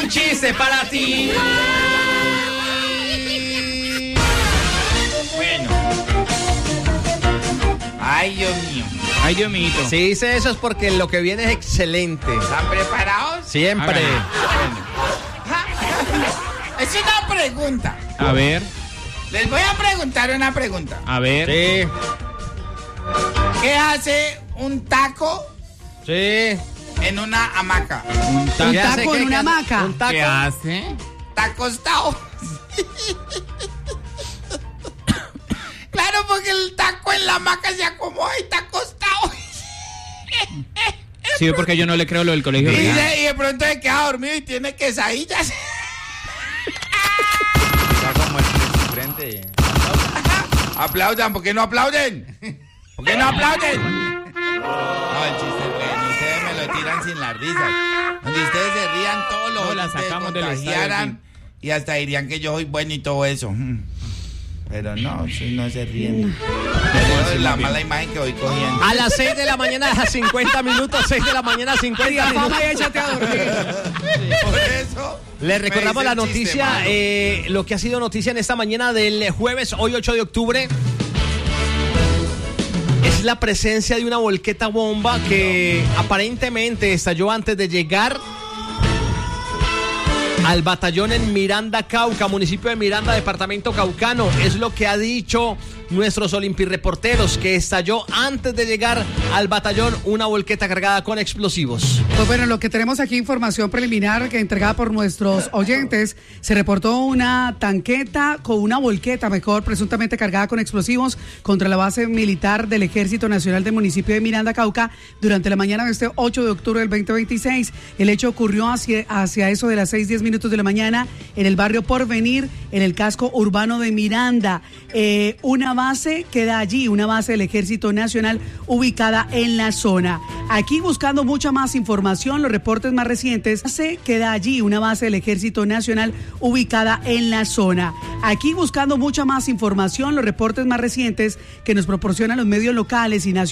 un chiste para ti. Bueno. Ay, Dios mío. Ay, Dios mío. Si dice eso es porque lo que viene es excelente. ¿Están preparados? Siempre. Es una pregunta. A ver. Les voy a preguntar una pregunta. A ver. Sí. ¿Qué hace un taco Sí. en una hamaca? Un ¿Qué taco. hace? taco en ¿Qué una hace? hamaca. Un taco. ¿Qué hace? Está acostado. Claro, porque el taco en la hamaca se acomoda y está acostado. Sí, porque yo no le creo lo del colegio. Y de pronto se queda dormido y tiene quesadillas. Está como el frente. Aplaudan, ¿por qué no aplauden? ¿Por qué no aplauden? No, el chiste es bueno, ustedes me lo tiran sin las risas. Donde ustedes se rían, todos los No, la ustedes sacamos del contagiaran estadio, y hasta dirían que yo soy bueno y todo eso. Pero no, si no se ríen. Pero es la mala imagen que voy cogiendo. A las 6 de la mañana, a 50 minutos, 6 de la mañana, 50 minutos. Fama y échate a dormir. Por eso. Le recordamos me la dice el chiste noticia, malo. lo que ha sido noticia en esta mañana del jueves, hoy 8 de octubre. Es la presencia de una volqueta bomba que aparentemente estalló antes de llegar al batallón en Miranda, Cauca, municipio de Miranda, departamento caucano. Es lo que ha dicho nuestros olimpirreporteros, que estalló antes de llegar al batallón una volqueta cargada con explosivos. Pues bueno, lo que tenemos aquí, información preliminar que entregada por nuestros oyentes, se reportó una tanqueta con una volqueta, mejor, presuntamente cargada con explosivos contra la base militar del Ejército Nacional del municipio de Miranda, Cauca, durante la mañana de este 8 de octubre del 2026. El hecho ocurrió hacia eso de las 6:10 de la mañana en el barrio Porvenir, en el casco urbano de Miranda. Una base queda allí, una base del Ejército Nacional ubicada en la zona. Aquí buscando mucha más información, los reportes más recientes, queda allí una base del Ejército Nacional ubicada en la zona. Aquí buscando mucha más información, los reportes más recientes que nos proporcionan los medios locales y nacionales.